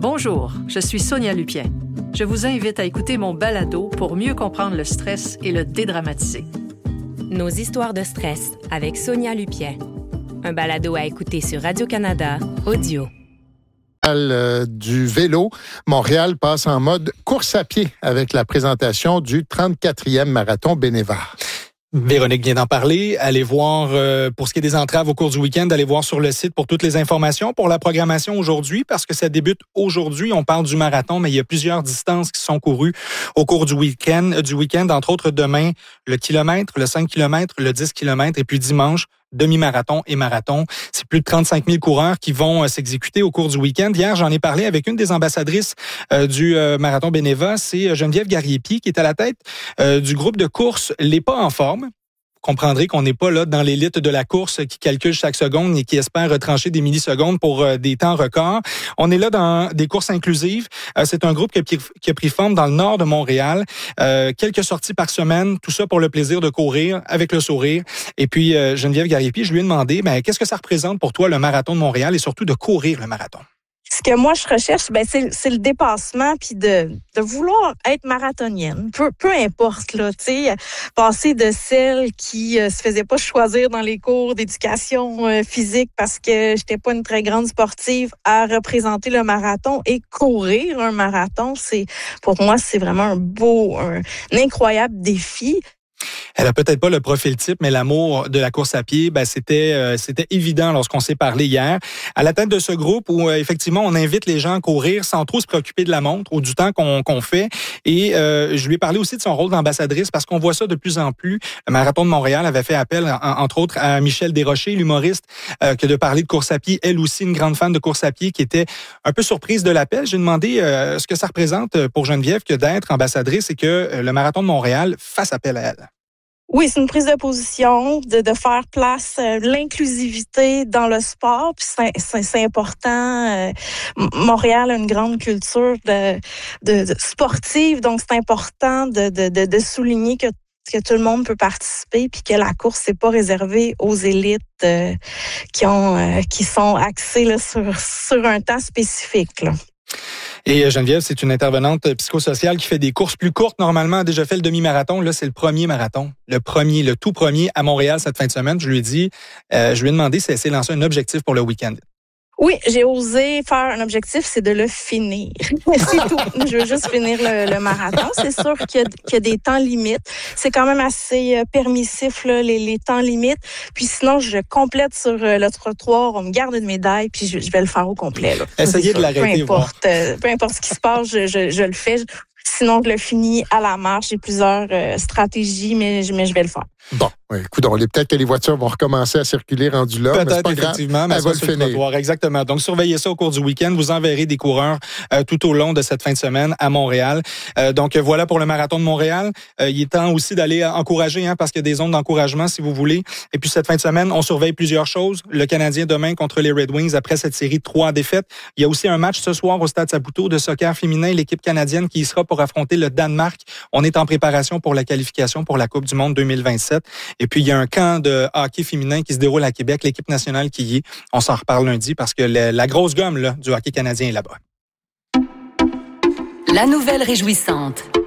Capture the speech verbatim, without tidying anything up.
Bonjour, je suis Sonia Lupien. Je vous invite à écouter mon balado pour mieux comprendre le stress et le dédramatiser. Nos histoires de stress avec Sonia Lupien. Un balado à écouter sur Radio-Canada Audio. Euh, du vélo, Montréal passe en mode course à pied avec la présentation du trente-quatrième marathon Bénévent. Véronique vient d'en parler. Allez voir, euh, pour ce qui est des entraves au cours du week-end, allez voir sur le site pour toutes les informations. Pour la programmation aujourd'hui, parce que ça débute aujourd'hui, on parle du marathon, mais il y a plusieurs distances qui sont courues au cours du week-end, du week-end, entre autres demain, le kilomètre, le cinq kilomètres, le dix kilomètres, et puis dimanche, demi-marathon et marathon. C'est plus de trente-cinq mille coureurs qui vont euh, s'exécuter au cours du week-end. Hier, j'en ai parlé avec une des ambassadrices euh, du euh, marathon Bénévent, c'est Geneviève Gariepi, qui est à la tête euh, du groupe de course Les Pas en forme. Vous comprendrez qu'on n'est pas là dans l'élite de la course qui calcule chaque seconde et qui espère retrancher des millisecondes pour euh, des temps records. On est là dans des courses inclusives. Euh, c'est un groupe qui a, pris, qui a pris forme dans le nord de Montréal. Euh, quelques sorties par semaine, tout ça pour le plaisir de courir avec le sourire. Et puis, euh, Geneviève Gariepi, je lui ai demandé, ben, qu'est-ce que ça représente pour toi le marathon de Montréal et surtout de courir le marathon? Ce que moi je recherche, ben c'est, c'est le dépassement puis de, de vouloir être marathonienne. Peu, peu importe là, tu sais, passer de celle qui euh, se faisait pas choisir dans les cours d'éducation euh, physique parce que j'étais pas une très grande sportive à représenter le marathon et courir un marathon, c'est pour moi c'est vraiment un beau, un, un incroyable défi. Elle a peut-être pas le profil type, mais l'amour de la course à pied, ben c'était euh, c'était évident lorsqu'on s'est parlé hier. À la tête de ce groupe où euh, effectivement on invite les gens à courir sans trop se préoccuper de la montre ou du temps qu'on qu'on fait. Et euh, je lui ai parlé aussi de son rôle d'ambassadrice parce qu'on voit ça de plus en plus. Le marathon de Montréal avait fait appel, en, entre autres, à Michel Desrochers, l'humoriste, euh, que de parler de course à pied. Elle aussi, une grande fan de course à pied, qui était un peu surprise de l'appel. J'ai demandé euh, ce que ça représente pour Geneviève que d'être ambassadrice et que euh, le marathon de Montréal fasse appel à elle. Oui, c'est une prise de position, de, de faire place, euh, l'inclusivité dans le sport, puis c'est, c'est, c'est important. Euh, Montréal a une grande culture de, de, de sportive, donc c'est important de, de, de, de souligner que que tout le monde peut participer, puis que la course c'est pas réservé aux élites euh, qui ont euh, qui sont axées là, sur sur un temps spécifique, là. Et Geneviève, c'est une intervenante psychosociale qui fait des courses plus courtes. Normalement, a déjà fait le demi-marathon. Là, c'est le premier marathon. Le premier, le tout premier à Montréal cette fin de semaine. Je lui ai dit, euh, je lui ai demandé si elle s'est lancé un objectif pour le week-end. Oui, j'ai osé faire un objectif, c'est de le finir. C'est tout. Je veux juste finir le, le marathon. C'est sûr qu'il y, a, qu'il y a des temps limites. C'est quand même assez euh, permissif, là, les, les temps limites. Puis sinon, je complète sur euh, le trottoir, on me garde une médaille, puis je, je vais le faire au complet. Là. Essayez de l'arrêter. Peu importe, euh, peu importe ce qui se passe, je, je, je le fais. Sinon, je le finis à la marche. J'ai plusieurs euh, stratégies, mais, mais je vais le faire. Bon, oui, écoute, peut-être que les voitures vont recommencer à circuler rendues là. Peut-être, mais c'est pas effectivement, grave, mais elle ça va le sur le finir. trottoir. Exactement. Donc, surveillez ça au cours du week-end. Vous enverrez des coureurs euh, tout au long de cette fin de semaine à Montréal. Euh, donc, voilà pour le marathon de Montréal. Euh, il est temps aussi d'aller encourager, hein, parce qu'il y a des zones d'encouragement, si vous voulez. Et puis, cette fin de semaine, on surveille plusieurs choses. Le Canadien demain contre les Red Wings après cette série de trois défaites. Il y a aussi un match ce soir au Stade Saputo de soccer féminin, l'équipe canadienne qui y sera pour affronter le Danemark. On est en préparation pour la qualification pour la Coupe du monde deux mille vingt-sept. Et puis, il y a un camp de hockey féminin qui se déroule à Québec, l'équipe nationale qui y est. On s'en reparle lundi parce que la, la grosse gomme là, du hockey canadien est là-bas. La nouvelle réjouissante.